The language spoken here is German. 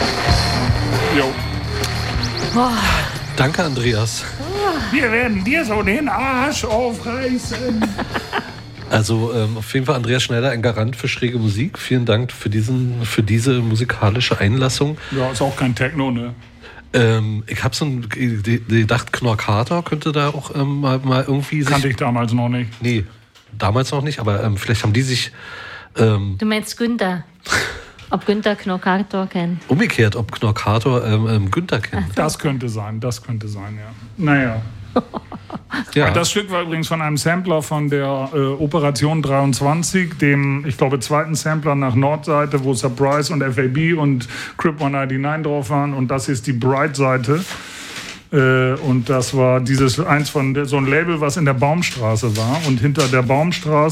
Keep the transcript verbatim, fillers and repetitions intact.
Jo. Oh. Danke, Andreas. Wir werden dir so den Arsch aufreißen. Also ähm, auf jeden Fall Andreas Schneider, ein Garant für schräge Musik. Vielen Dank für, diesen, für diese musikalische Einlassung. Ja, ist auch kein Techno, ne? Ähm, ich habe so ein, gedacht, Knorkator könnte da auch ähm, mal, mal irgendwie... Kannte ich damals noch nicht. Nee, damals noch nicht, aber ähm, vielleicht haben die sich... Ähm, Du meinst Günther? Ob Günther Knorkator kennt? Umgekehrt, ob Knorkator ähm, ähm, Günther kennt. Das könnte sein, das könnte sein, ja. Naja. Ja. Das Stück war übrigens von einem Sampler von der äh, Operation dreiundzwanzig, dem, ich glaube, zweiten Sampler nach Nordseite, wo Surprise und F A B und Crip hundertneunundneunzig drauf waren. Und das ist die Bright-Seite. Äh, und das war dieses eins von so ein Label, was in der Baumstraße war. Und hinter der Baumstraße